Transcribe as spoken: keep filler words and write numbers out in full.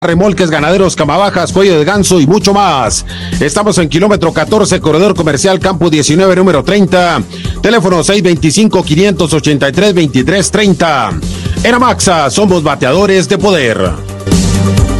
remolques, ganaderos, camabajas, cuello de ganso y mucho más. Estamos en kilómetro catorce, corredor comercial Campo diecinueve, número treinta. Teléfono seis veinticinco, quinientos ochenta y tres, veintitrés treinta. En Amaxa somos bateadores de poder.